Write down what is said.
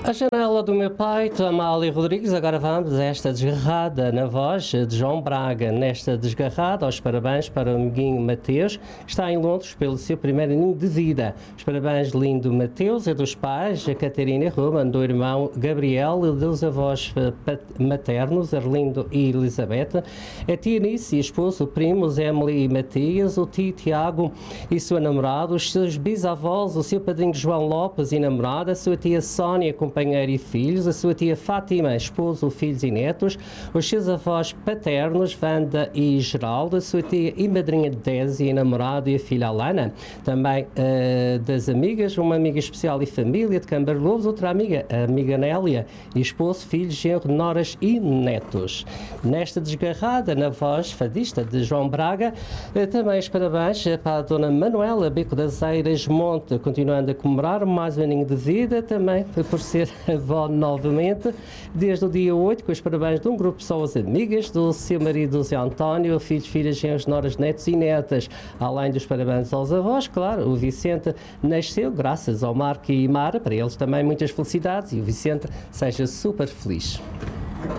A janela do meu pai, Amália Rodrigues. Agora vamos a esta desgarrada na voz de João Braga. Nesta desgarrada, aos parabéns para o amiguinho Mateus, que está em Londres pelo seu primeiro aninho de vida. Os parabéns, lindo Mateus, e dos pais, a Catarina e Ruben, do irmão Gabriel, e dos avós maternos, Arlindo e Elizabeth, a tia Nice e esposo, primos Emily e Matias, o tio Tiago e sua namorada, os seus bisavós, o seu padrinho João Lopes e namorada, a sua tia Sónia, companheiro e filhos, a sua tia Fátima, esposo, filhos e netos, os seus avós paternos, Wanda e Geraldo, a sua tia e madrinha Désia e namorado e a filha Alana, também das amigas, uma amiga especial e família de Cambarlobos, outra amiga, a amiga Nélia, e esposo, filhos, genro, noras e netos. Nesta desgarrada, na voz fadista de João Braga, também os parabéns para a dona Manuela Beco das Eiras Monte, continuando a comemorar mais um aninho de vida, também por ser avó novamente, desde o dia 8, com os parabéns de um grupo de pessoas amigas, do seu marido Zé António, filhos, filhas, genros, noras, netos e netas. Além dos parabéns aos avós, claro, o Vicente nasceu graças ao Marco e Mara, para eles também muitas felicidades, e o Vicente seja super feliz.